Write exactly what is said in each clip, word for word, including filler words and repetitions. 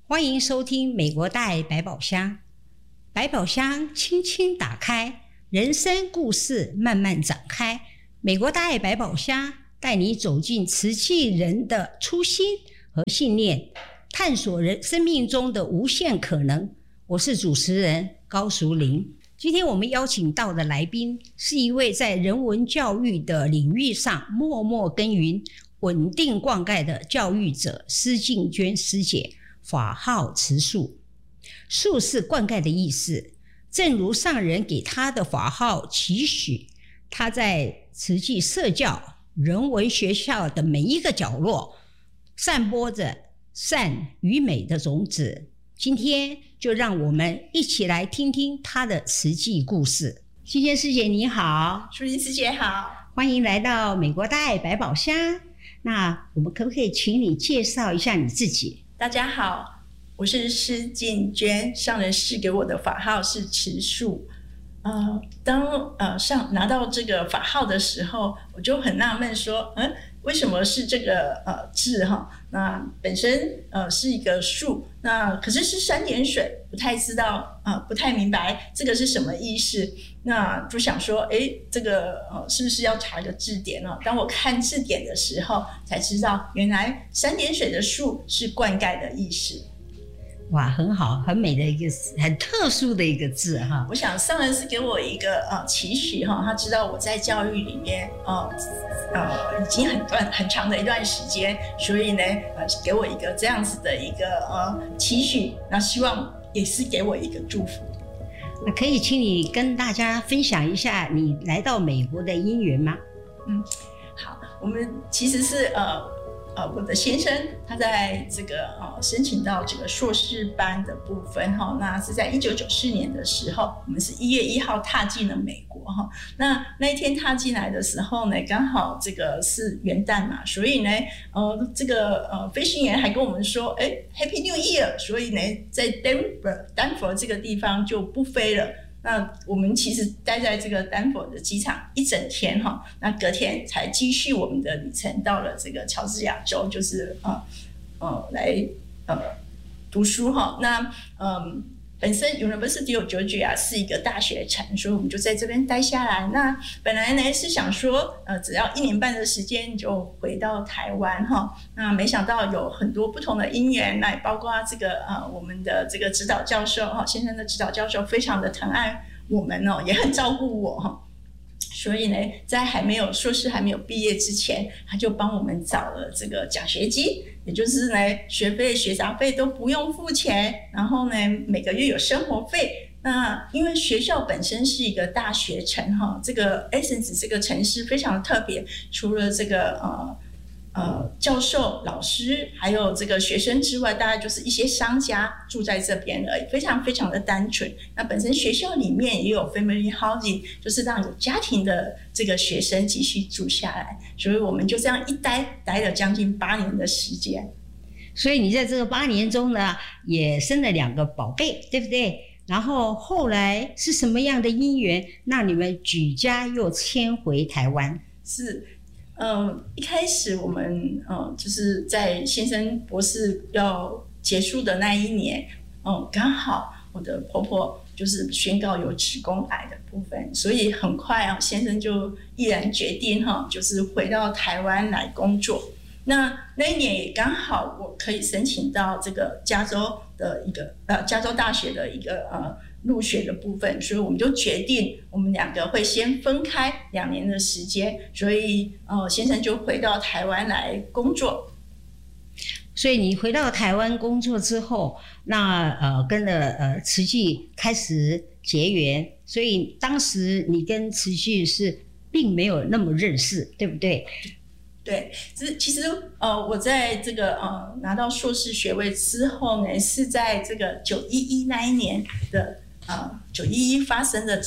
欢迎收听美国大爱百宝箱。百宝箱轻轻打开，人生故事慢慢展开。美国大爱百宝箱带你走进慈济人的初心和信念，探索人生命中的无限可能。我是主持人高淑玲。今天我们邀请到的来宾是一位在人文教育的领域上默默耕耘、稳定灌溉的教育者施静娟师姐。法号慈树，树是灌溉的意思，正如上人给他的法号期许，他在慈济社教人文学校的每一个角落散播着善与美的种子。今天就让我们一起来听听他的慈济故事。静娟师姐你好。 淑玲师姐好， 欢迎来到美国大爱百宝箱。那我们可不可以请你介绍一下你自己？ 大家好，我是施静娟，上人赐给我的法号是慈树。呃，当呃上拿到这个法号的时候，我就很纳闷说，嗯，为什么是这个呃字哈？那本身呃是一个树，那可是是三点水，不太知道呃不太明白这个是什么意思。那就想说，哎，这个呃是不是要查一个字典呢？当我看字典的时候，才知道原来三点水的树是灌溉的意思。 哇，很好，很美的一个很特殊的一个字哈。 我想上人是给我一个呃期许哈，他知道我在教育里面呃呃已经很段很长的一段时间，所以呢呃给我一个这样子的一个呃期许，那希望也是给我一个祝福。 那可以请你跟大家分享一下你来到美国的因缘吗？ 嗯，好，我们其实是呃。呃，我的先生他在这个呃申请到这个硕士班的部分哈，那是在一九九四年的时候，我们是一月一号踏进了美国哈。那那一天踏进来的时候呢，刚好这个是元旦嘛，所以呢，呃，这个呃飞行员还跟我们说，哎 ，Happy New Year， 所以呢，在 Denver 丹佛这个地方就不飞了。那我们其实待在这个丹佛的机场一整天哈，那隔天才继续我们的旅程到了这个乔治亚州，就是呃呃来呃读书哈。那嗯。本身 University of Georgia 是一个大学城，所以我们就在这边待下来。那本来呢是想说，呃，只要一年半的时间就回到台湾哈。那没想到有很多不同的因缘，那也包括这个呃我们的这个指导教授哈，先生的指导教授非常的疼爱我们哦，也很照顾我哈。所以呢，在还没有硕士还没有毕业之前，他就帮我们找了这个奖学金，也就是呢，学费、学杂费都不用付钱，然后呢，每个月有生活费。那因为学校本身是一个大学城哈，这个 Essence 这个城市非常的特别，除了这个呃。呃，教授、老师还有这个学生之外，大概就是一些商家住在这边而已，非常非常的单纯。那本身学校里面也有 family housing， 就是让有家庭的这个学生继续住下来。所以我们就这样一待，待了将近八年的时间。 所以你在这个八年中呢，也生了两个宝贝，对不对？然后后来是什么样的因缘，让你们举家又迁回台湾？ 是。嗯，一开始我们嗯就是在先生博士要结束的那一年，嗯，刚好我的婆婆就是宣告有子宫癌的部分，所以很快啊，先生就毅然决定哈，就是回到台湾来工作。那那一年也刚好我可以申请到这个加州的一个呃加州大学的一个呃入学的部分，所以我们就决定我们两个会先分开两年的时间，所以呃先生就回到台湾来工作。 所以你回到台湾工作之后，那呃跟了呃慈济开始结缘，所以当时你跟慈济是并没有那么认识，对不对？ 对，其实呃，我在这个呃拿到硕士学位之后呢，是在这个九一一那一年的呃九一一发生的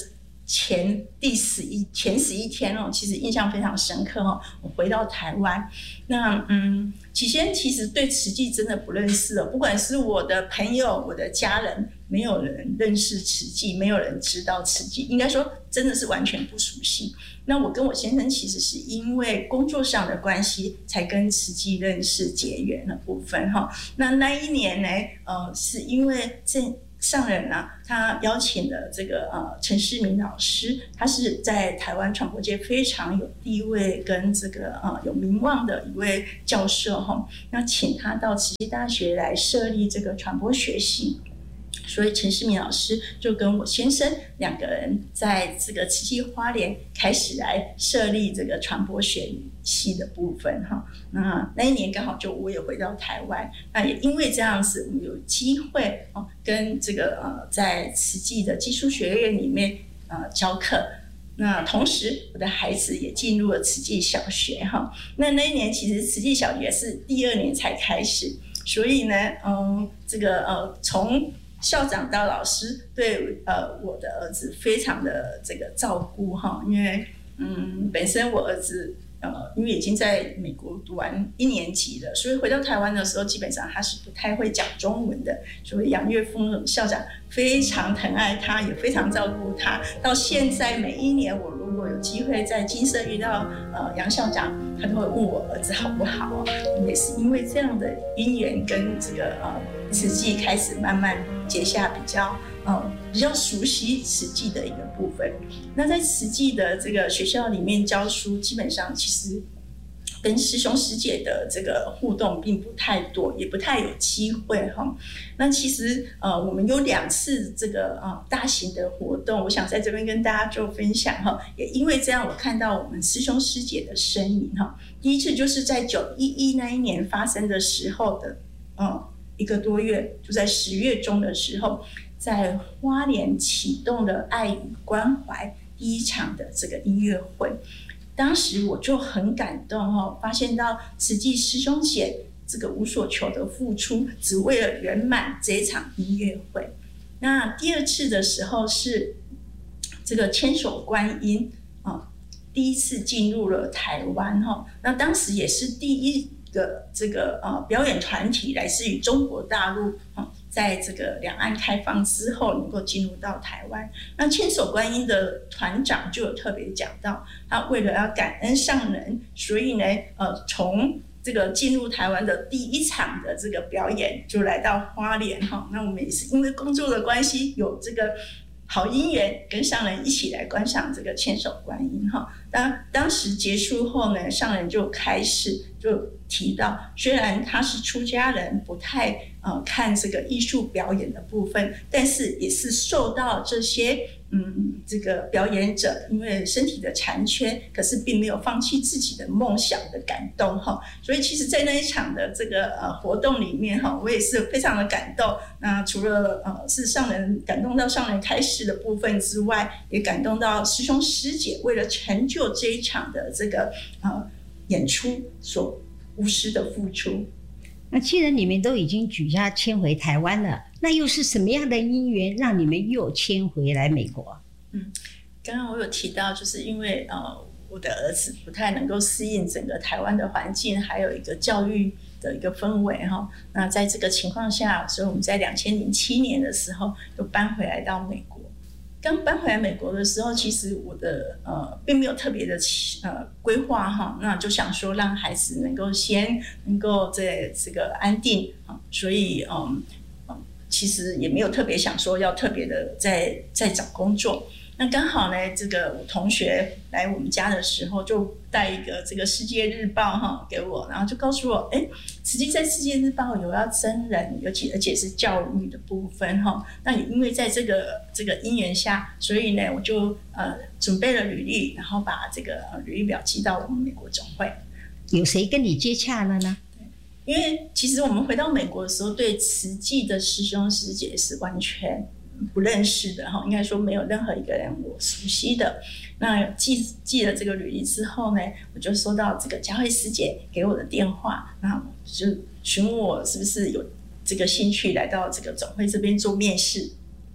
前第十一前十一天哦，其实印象非常深刻哦。我回到台湾，那嗯，起先其实对慈济真的不认识哦，不管是我的朋友、我的家人，没有人认识慈济，没有人知道慈济，应该说真的是完全不熟悉。那我跟我先生其实是因为工作上的关系，才跟慈济认识结缘的部分哈。那那一年呢，呃，是因为这。上人啊，他邀请了这个呃陈世明老师，他是在台湾传播界非常有地位跟这个呃有名望的一位教授哈。那请他到慈济大学来设立这个传播学系，所以陈世明老师就跟我先生两个人在这个慈济花莲开始来设立这个传播学系的部分哈。那那一年刚好就我也回到台湾，那也因为这样子，我们有机会哦跟这个呃在慈济的技术学院里面呃教课。那同时，我的孩子也进入了慈济小学哈。那那一年其实慈济小学是第二年才开始，所以呢，嗯，这个呃从校长到老师对呃我的儿子非常的这个照顾哈，因为嗯本身我儿子呃因为已经在美国读完一年级了，所以回到台湾的时候基本上他是不太会讲中文的，所以杨岳峰校长非常疼爱他，也非常照顾他。到现在每一年我如果有机会在金色遇到呃杨校长，他都会问我儿子好不好，也是因为这样的因缘跟这个呃慈济开始慢慢结下比较呃比较熟悉慈济的一个部分。那在慈济的这个学校里面教书，基本上其实跟师兄师姐的这个互动并不太多，也不太有机会哈。那其实呃，我们有两次这个呃大型的活动，我想在这边跟大家做分享哈。也因为这样，我看到我们师兄师姐的身影哈。第一次就是在九一一那一年发生的时候的，嗯，一个多月，就在十月中的时候，在花莲启动了爱与关怀第一场的这个音乐会。当时我就很感动哦，发现到慈济师兄姐这个无所求的付出，只为了圆满这一场音乐会。那第二次的时候是这个千手观音啊，第一次进入了台湾哈。那当时也是第一个这个呃表演团体来自于中国大陆啊。在这个两岸开放之后能够进入到台湾，那千手观音的团长就有特别讲到，他为了要感恩上人，所以呢，呃，从这个进入台湾的第一场的这个表演就来到花莲哈。那我们也是因为工作的关系，有这个好姻缘，跟上人一起来观赏这个千手观音哈。当当时结束后呢，上人就开始就提到，虽然他是出家人，不太呃看这个艺术表演的部分，但是也是受到这些嗯这个表演者因为身体的残缺，可是并没有放弃自己的梦想的感动哈。所以其实，在那一场的这个呃活动里面哈，我也是非常的感动。那除了呃是上人感动到上人开示的部分之外，也感动到师兄师姐为了成就这一场的这个呃演出所无私的付出。 那既然你们都已经举家迁回台湾了，那又是什么样的因缘让你们又迁回来美国？ 嗯，刚刚我有提到，就是因为呃我的儿子不太能够适应整个台湾的环境，还有一个教育的一个氛围哈。那在这个情况下，所以我们在两千零七年的时候又搬回来到美国。刚搬回来美国的时候，其实我的呃并没有特别的呃规划哈，那就想说让孩子能够先能够在这个安定啊，所以嗯嗯其实也没有特别想说要特别的在在找工作。那刚好呢，这个我同学来我们家的时候，就带一个这个世界日报哈给我，然后就告诉我，哎，实际在世界日报有要征人，尤其而且是教育的部分哈。那也因为在这个这个因缘下，所以呢，我就呃准备了履历，然后把这个履历表寄到我们美国总会。 有谁跟你接洽了呢？ 因为其实我们回到美国的时候，对慈济的师兄师姐是完全不认识的哈，应该说没有任何一个人我熟悉的。那寄寄了这个履历之后呢，我就收到这个佳慧师姐给我的电话，那就询问我是不是有这个兴趣来到这个总会这边做面试。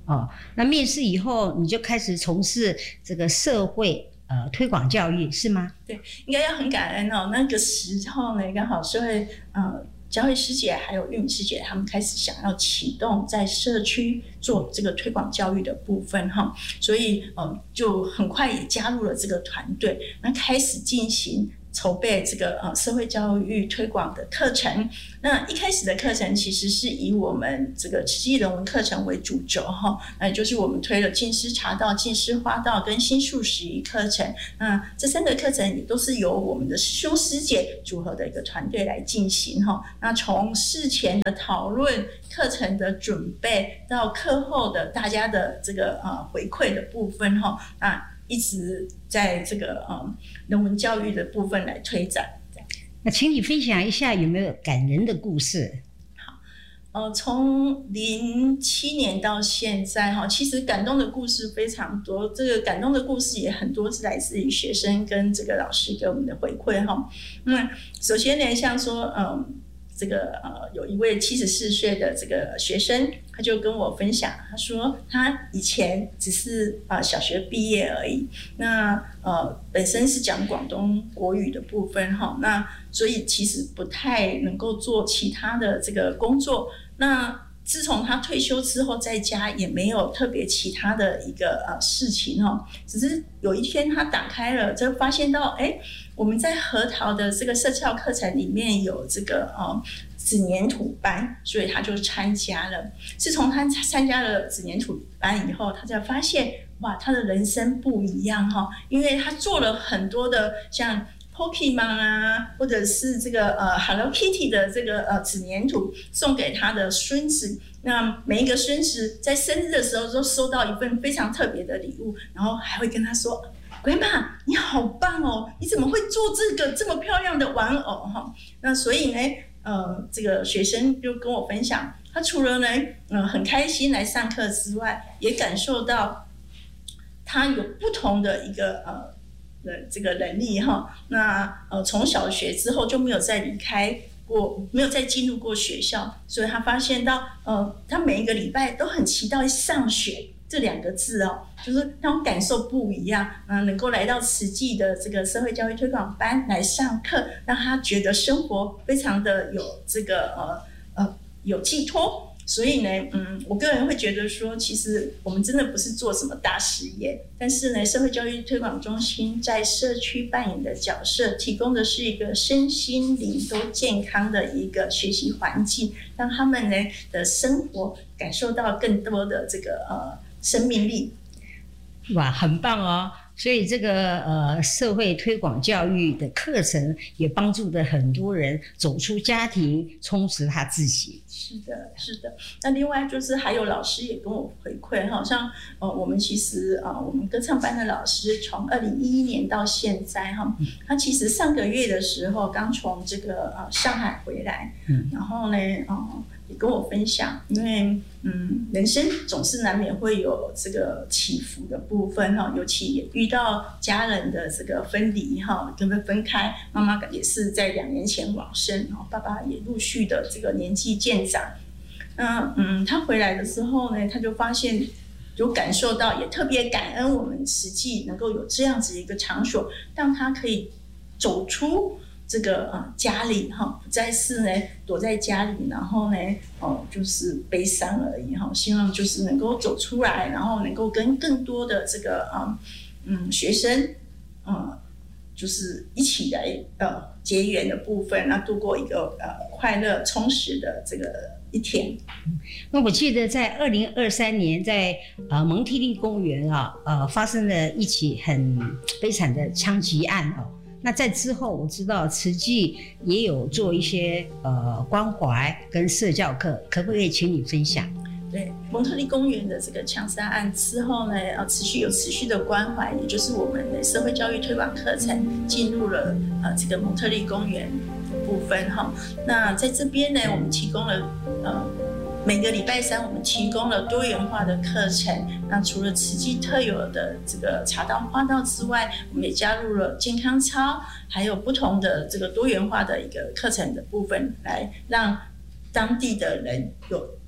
哦，那面试以后你就开始从事这个社会呃推广教育是吗？ 对，应该要很感恩哦。那个时候呢，刚好社会呃教会师姐还有玉米师姐他们开始想要启动在社区做这个推广教育的部分哈，所以呃就很快也加入了这个团队，那开始进行筹备这个呃社会教育推广的课程。那一开始的课程其实是以我们这个慈济人文课程为主轴哈，那就是我们推了净师茶道、净师花道跟新素食仪课程。那这三个课程也都是由我们的师兄师姐组合的一个团队来进行哈。那从事前的讨论、课程的准备到课后的大家的这个呃回馈的部分哈，那一直在这个嗯人文教育的部分来推展。 那请你分享一下有没有感人的故事？ 好，呃，从零七年到现在哈，其实感动的故事非常多。这个感动的故事也很多是来自于学生跟这个老师给我们的回馈哈。那首先呢，像说嗯。这个呃，有一位七十四岁的这个学生，他就跟我分享，他说他以前只是啊、呃、小学毕业而已，那呃本身是讲广东国语的部分哈，那所以其实不太能够做其他的这个工作。那自从他退休之后，在家也没有特别其他的一个呃事情哈，只是有一天他打开了，就发现到哎。我们在核桃的这个社教课程里面有这个呃纸黏土班，所以他就参加了。自从他参加了纸黏土班以后，他才发现哇，他的人生不一样哈，因为他做了很多的像 Pokemon 啊，或者是这个呃 Hello Kitty 的这个呃纸黏土送给他的孙子。那每一个孙子在生日的时候都收到一份非常特别的礼物，然后还会跟他说。鬼妈，你好棒哦！你怎么会做这个这么漂亮的玩偶哈？那所以呢，呃，这个学生就跟我分享，他除了呢，呃，很开心来上课之外，也感受到他有不同的一个呃的这个能力哈。那呃，从小学之后就没有再离开过，没有再进入过学校，所以他发现到，呃，他每一个礼拜都很期待上学。这两个字哦，就是那种感受不一样啊，能够来到慈济的这个社会教育推广班来上课，让他觉得生活非常的有这个呃呃有寄托。所以呢，嗯，我个人会觉得说，其实我们真的不是做什么大事业，但是呢，社会教育推广中心在社区扮演的角色，提供的是一个身心灵都健康的一个学习环境，让他们呢的生活感受到更多的这个呃。生命力， 哇，很棒哦！所以这个呃社会推广教育的课程也帮助了很多人走出家庭，充实他自己。 是的，是的。那另外就是还有老师也跟我回馈，好像呃我们其实啊、呃、我们歌唱班的老师从二零一一年到现在哈，他其实上个月的时候刚从这个呃上海回来，嗯，然后呢呃也跟我分享，因为嗯人生总是难免会有这个起伏的部分哈，尤其也遇到家人的这个分离哈，跟分开，妈妈也是在两年前往生，然后爸爸也陆续的这个年纪渐长。那嗯，他回来的时候呢，他就发现，有感受到，也特别感恩我们慈济能够有这样子一个场所，让他可以走出这个呃家里哈，不再是呢躲在家里，然后呢哦就是悲伤而已哈。希望就是能够走出来，然后能够跟更多的这个嗯嗯学生嗯就是一起来呃结缘的部分，那度过一个呃快乐充实的这个一天。 那我记得在二零二三年在呃蒙特利公园啊呃发生了一起很悲惨的枪击案哦。那在之后，我知道慈济也有做一些呃关怀跟社教课，可不可以请你分享？ 对，蒙特利公园的这个枪杀案之后呢，呃，持续有持续的关怀，也就是我们的社会教育推广课程进入了呃这个蒙特利公园的部分哈。那在这边呢，我们提供了呃。每个礼拜三，我们提供了多元化的课程。那除了慈济特有的这个茶道、花道之外，我们也加入了健康操，还有不同的这个多元化的一个课程的部分，来让当地的人有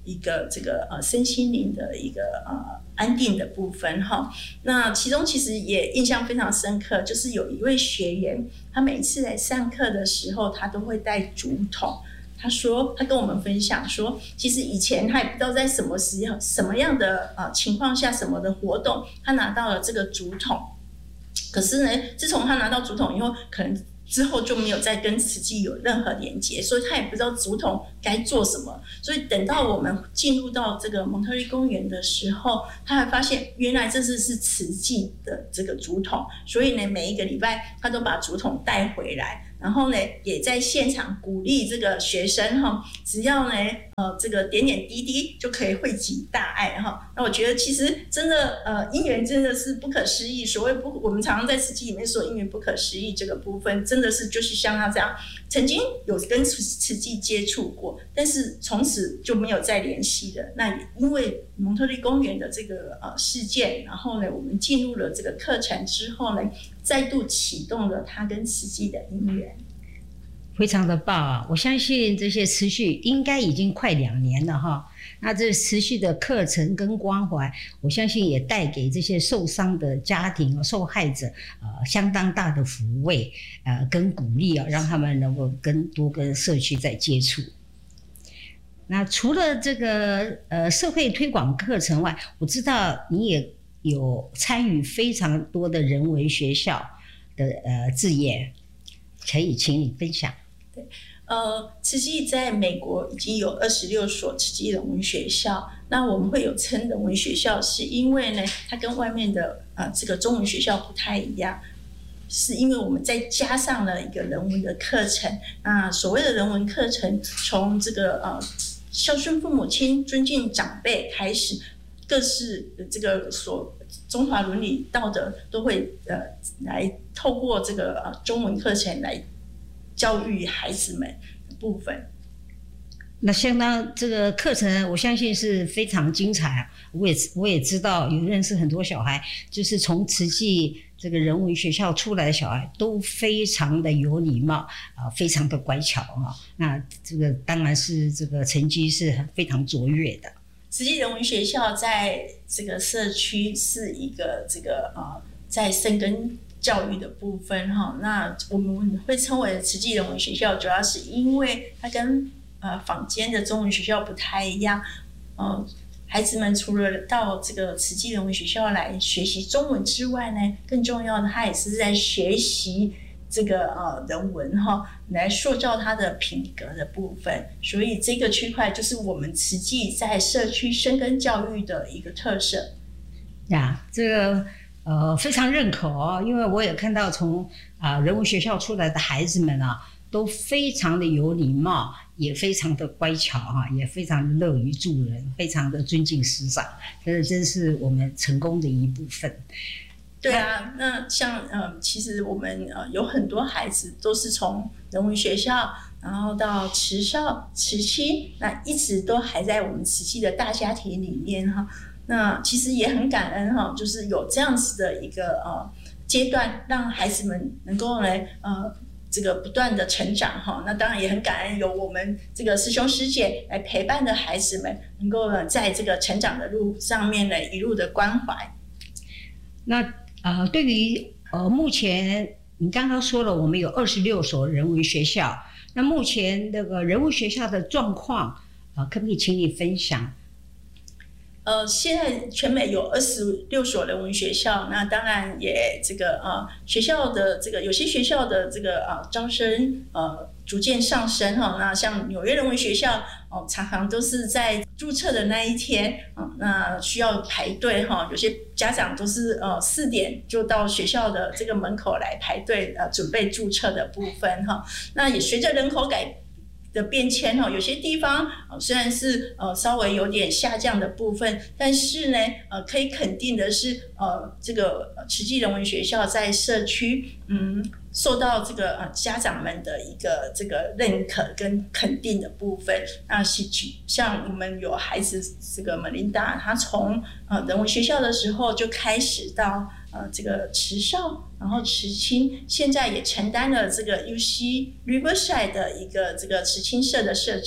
一个这个呃身心灵的一个呃安定的部分哈。那其中其实也印象非常深刻，就是有一位学员，他每次来上课的时候，他都会带竹筒。他说，他跟我们分享说，其实以前他也不知道在什么时候、什么样的呃情况下、什么的活动，他拿到了这个竹筒。可是呢，自从他拿到竹筒以后，可能之后就没有再跟慈济有任何连结，所以他也不知道竹筒该做什么。所以等到我们进入到这个蒙特利公园的时候，他还发现原来这是是慈济的这个竹筒，所以呢，每一个礼拜他都把竹筒带回来。然后呢，也在现场鼓励这个学生哈，只要呢，呃，这个点点滴滴就可以汇集大爱哈。那我觉得其实真的，呃，因缘真的是不可思议。所谓不，我们常常在慈济里面说因缘不可思议这个部分，真的是就是像他这样，曾经有跟慈济接触过，但是从此就没有再联系了。那也因为蒙特利公园的这个呃事件，然后呢，我们进入了这个课程之后呢，再度启动了他跟慈济的因缘。 非常的棒啊！我相信这些持续应该已经快两年了哈。那这持续的课程跟关怀，我相信也带给这些受伤的家庭、受害者呃相当大的抚慰呃跟鼓励啊，让他们能够跟多跟社区在接触。那除了这个呃社会推广课程外，我知道你也有参与非常多的人文学校的呃志业，可以请你分享。 对，呃，慈济在美国已经有二十六所慈济人文学校。那我们会有称人文学校，是因为呢，它跟外面的呃这个中文学校不太一样，是因为我们再加上了一个人文的课程。那所谓的人文课程，从这个呃孝顺父母亲、尊敬长辈开始，各式的这个所中华伦理道德都会呃来透过这个呃中文课程来教育孩子们的部分。 那相当这个课程，我相信是非常精彩啊！我也我也知道，有认识很多小孩，就是从慈济这个人文学校出来的小孩，都非常的有礼貌啊、呃，非常的乖巧啊。那这个当然是这个成绩是非常卓越的。 慈济人文学校在这个社区是一个这个呃，在深耕教育的部分哈。那我们会称为慈济人文学校，主要是因为它跟呃坊间的中文学校不太一样。呃，孩子们除了到这个慈济人文学校来学习中文之外呢，更重要的，他也是在学习这个呃人文哈，来塑造他的品格的部分。所以这个区块就是我们慈济在社区深耕教育的一个特色。 呀，这个呃非常认可哦，因为我也看到从啊、呃、人文学校出来的孩子们啊，都非常的有礼貌，也非常的乖巧哈，也非常的乐于助人，非常的尊敬师长，这真是我们成功的一部分。 对啊，那像呃，其实我们呃有很多孩子都是从人文学校，然后到慈少、慈青，那一直都还在我们慈济的大家庭里面哈。那其实也很感恩哈，就是有这样子的一个呃阶段，让孩子们能够来呃这个不断的成长哈。那当然也很感恩有我们这个师兄师姐来陪伴的孩子们，能够在这个成长的路上面呢一路的关怀。 那呃，对于呃目前你刚刚说了，我们有二十六所人文学校，那目前那个人文学校的状况，呃，可不可以请你分享？ 呃，现在全美有二十六所人文学校，那当然也这个呃学校的这个有些学校的这个呃招生呃逐渐上升哈。那像纽约人文学校哦、呃，常常都是在注册的那一天啊、呃，那需要排队哈。有些家长都是呃四点就到学校的这个门口来排队呃准备注册的部分哈。那也随着人口改的变迁哈，有些地方呃虽然是呃稍微有点下降的部分，但是呢呃可以肯定的是呃这个慈济人文学校在社区嗯受到这个呃家长们的一个这个认可跟肯定的部分。那像我们有孩子这个门琳达，他从呃人文学校的时候就开始到呃这个慈少，然后慈青，现在也承担了这个 U C Riverside 的一个这个慈青社的社长。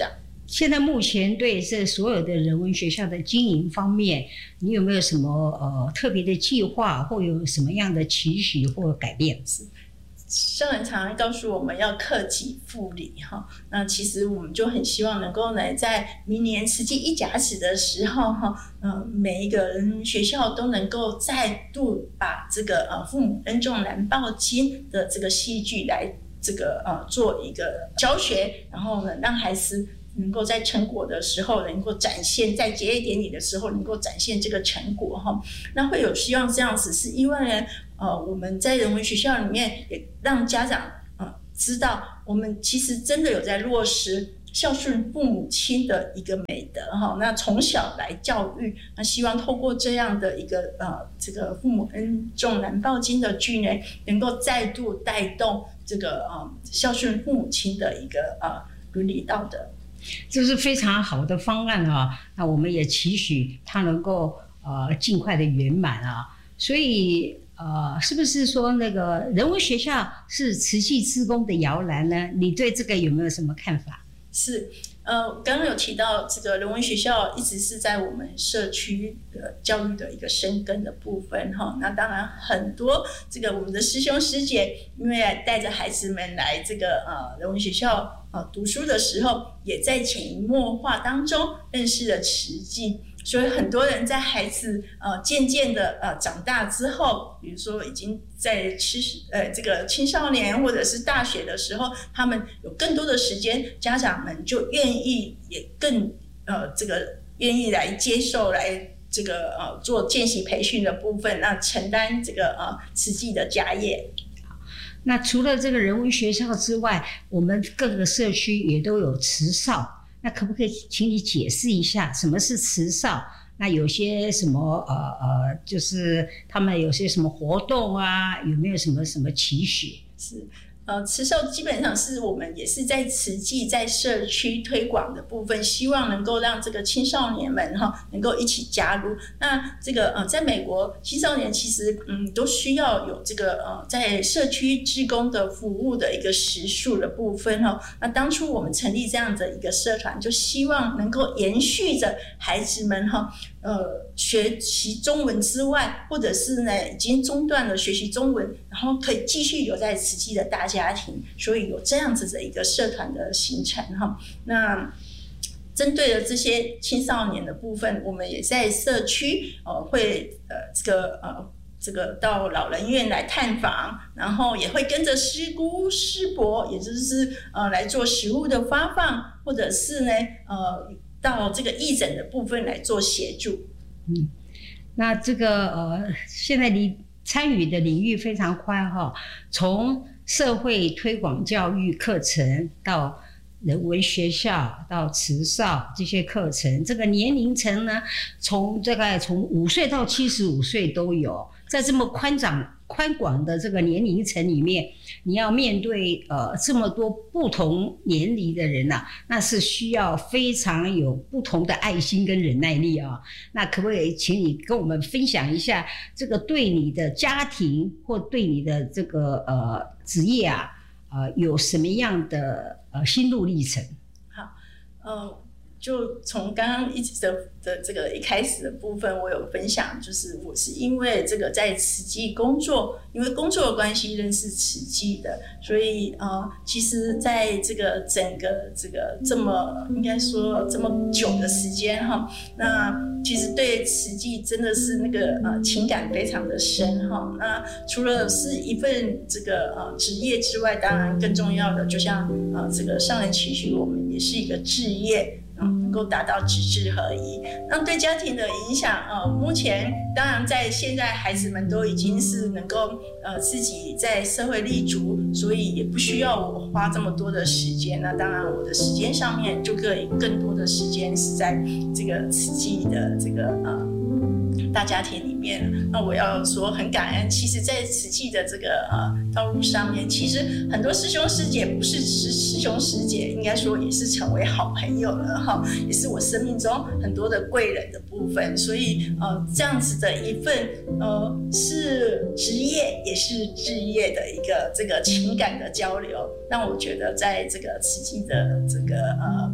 现在目前对这所有的人文学校的经营方面，你有没有什么呃特别的计划，或有什么样的期许或改变？ 上人常常告诉我们要克己复礼哈，那其实我们就很希望能够呢，在明年慈济一甲子的时候哈，呃，每一个人学校都能够再度把这个呃父母恩重难报经的这个戏剧来这个呃做一个教学，然后呢，让孩子能够在成果的时候能够展现，在结业典礼的时候能够展现这个成果哈。那会有希望这样子，是因为呢，呃，我们在人文学校里面也让家长呃知道，我们其实真的有在落实孝顺父母亲的一个美德哈。那从小来教育，那希望透过这样的一个呃这个父母恩重难报经的剧呢，能够再度带动这个呃孝顺父母亲的一个呃伦理道德。 这是非常好的方案啊！那我们也期许它能够呃尽快的圆满啊。所以呃，是不是说那个人文学校是慈济志工的摇篮呢？你对这个有没有什么看法？ 是，呃，刚刚有提到这个人文学校一直是在我们社区的教育的一个深耕的部分哈。那当然很多这个我们的师兄师姐，因为带着孩子们来这个呃人文学校呃读书的时候，也在潜移默化当中认识了慈济。所以很多人在孩子呃渐渐的呃长大之后，比如说已经在吃呃这个青少年或者是大学的时候，他们有更多的时间，家长们就愿意也更呃这个愿意来接受来这个呃做见习培训的部分，那承担这个呃慈济的家业。 那除了这个人文学校之外，我们各个社区也都有慈少。那可不可以请你解释一下什么是慈少？那有些什么呃呃，就是他们有些什么活动啊？有没有什么什么期许？ 是。呃，慈少基本上是我们也是在慈济在社区推广的部分，希望能够让这个青少年们哈能够一起加入。那这个呃，在美国青少年其实嗯都需要有这个呃在社区志工的服务的一个时数的部分哈。那当初我们成立这样的一个社团，就希望能够延续着孩子们哈。呃，学习中文之外，或者是呢已经中断了学习中文，然后可以继续留在慈济的大家庭，所以有这样子的一个社团的形成哈。那针对了这些青少年的部分，我们也在社区呃会呃这个呃这个到老人院来探访，然后也会跟着师姑师伯，也就是呃来做食物的发放，或者是呢呃。到这个义诊的部分来做协助。 嗯，那这个呃，现在你参与的领域非常宽哈，从社会推广教育课程到人文学校到慈少这些课程，这个年龄层呢，从大概从五岁到七十五岁都有，在这么宽广宽广的这个年龄层里面，你要面对呃这么多不同年龄的人啊，那是需要非常有不同的爱心跟忍耐力啊。那可不可以请你跟我们分享一下，这个对你的家庭或对你的这个呃职业啊，呃有什么样的呃心路历程？ 好，呃。就从刚刚一直的的这个一开始的部分，我有分享，就是我是因为这个在慈济工作，因为工作的关系认识慈济的，所以呃，其实在这个整个这个这么应该说这么久的时间哈，那其实对慈济真的是那个呃情感非常的深哈。那除了是一份这个呃职业之外，当然更重要的，就像呃这个上人期许我们也是一个志业。能够达到直至合一，那对家庭的影响，呃，目前当然在现在孩子们都已经是能够呃自己在社会立足，所以也不需要我花这么多的时间。那当然我的时间上面就可以更多的时间是在这个慈济的这个呃大家庭里面。那我要说很感恩，其实在慈济的这个呃道路上面，其实很多师兄师姐不是师师兄师姐，应该说也是成为好朋友了哈，也是我生命中很多的贵人的部分。所以呃这样子的一份呃是职业也是志业的一个这个情感的交流，让我觉得在这个慈济的这个呃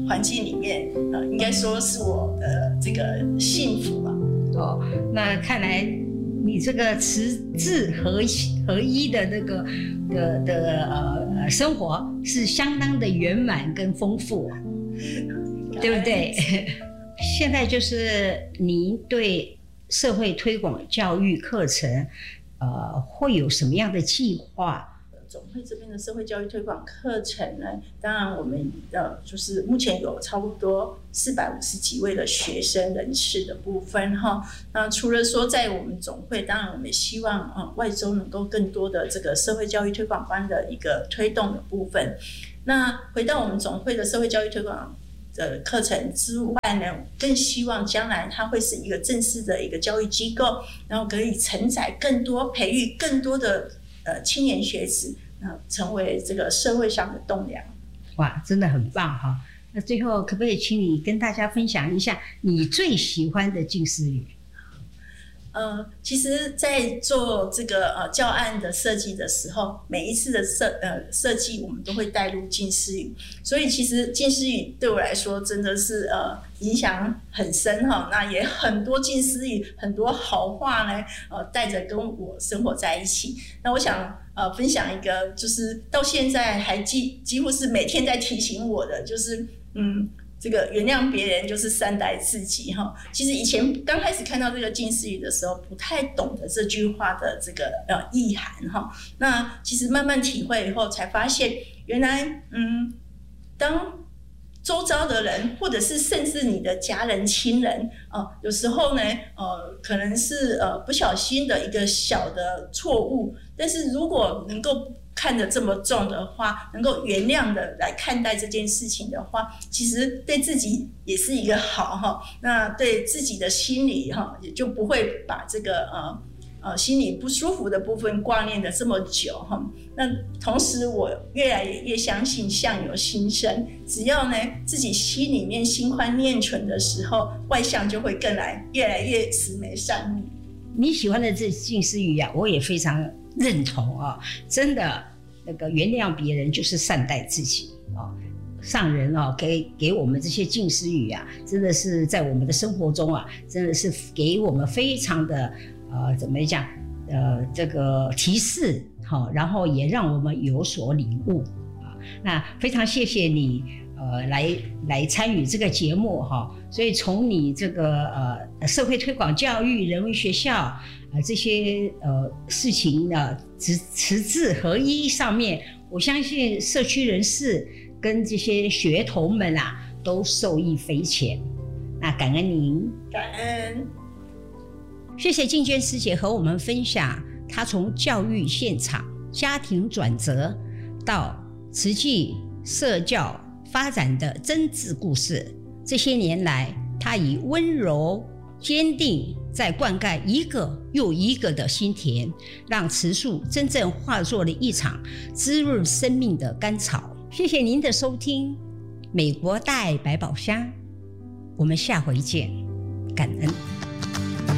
环境里面，呃，应该说是我的这个幸福啊。 哦，那看来你这个持智合一合一的那个的的呃生活是相当的圆满跟丰富，对不对？现在就是您对社会推广教育课程，呃，会有什么样的计划？ 总会这边的社会教育推广课程呢，当然我们呃就是目前有差不多四百五十几位的学生人士的部分哈。那除了说在我们总会，当然我们也希望呃外州能够更多的这个社会教育推广班的一个推动的部分。那回到我们总会的社会教育推广的课程之外呢，更希望将来它会是一个正式的一个教育机构，然后可以承载更多、培育更多的呃青年学子，呃，成为这个社会上的栋梁。 哇，真的很棒哈！那最后可不可以请你跟大家分享一下你最喜欢的近似语？ 呃，其实，在做这个呃教案的设计的时候，每一次的设呃设计，我们都会带入近似语，所以其实近似语对我来说真的是呃影响很深哈。那也很多近似语，很多好话呢，呃，带着跟我生活在一起。那我想呃分享一个，就是到现在还几几乎是每天在提醒我的，就是嗯。这个原谅别人就是善待自己哈。其实以前刚开始看到这个近似语的时候，不太懂得这句话的这个呃意涵哈。那其实慢慢体会以后，才发现原来嗯，当周遭的人，或者是甚至你的家人、亲人，呃，有时候呢，呃，可能是呃不小心的一个小的错误，但是如果能够看得这么重的话，能够原谅的来看待这件事情的话，其实对自己也是一个好哈。那对自己的心理哈，也就不会把这个呃呃心里不舒服的部分挂念的这么久哈。那同时，我越来越相信相由心生，只要呢自己心里面心宽念纯的时候，外向就会更来越来越慈眉善目。 你喜欢的这近似语啊，我也非常认同啊，真的。那个原谅别人就是善待自己啊，上人啊给给我们这些近似语啊，真的是在我们的生活中啊，真的是给我们非常的呃怎么讲呃这个提示好，然后也让我们有所领悟啊。那非常谢谢你呃来来参与这个节目哈，所以从你这个呃社会推广教育、人文学校。呃，这些呃事情呢，持持智合一上面，我相信社区人士跟这些学童们啊，都受益匪浅。那感恩您， 感恩， 谢谢静娟师姐和我们分享她从教育现场、家庭转折到慈济社教发展的真挚故事。这些年来，她以温柔、坚定。在灌溉一个又一个的心田，让慈树真正化作了一场滋润生命的甘草。谢谢您的收听，美国大爱百宝箱，我们下回见，感恩。